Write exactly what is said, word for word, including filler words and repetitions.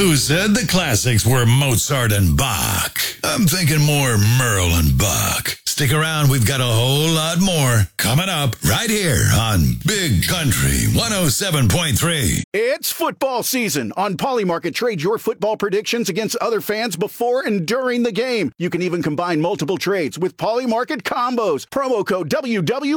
Who said the classics were Mozart and Bach? I'm thinking more Merle and Buck. Stick around, we've got a whole lot more coming up right here on Big Country one oh seven point three. It's football season. On Polymarket, trade your football predictions against other fans before and during the game. You can even combine multiple trades with Polymarket combos. Promo code W W